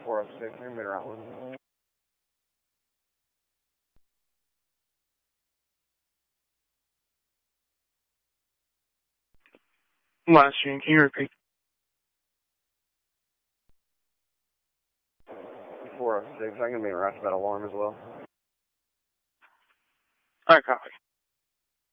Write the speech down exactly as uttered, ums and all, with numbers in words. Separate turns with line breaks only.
four oh six, I'm mid around.
Last stream, can you repeat?
four oh six, I'm going to be around that alarm as well.
Alright, copy.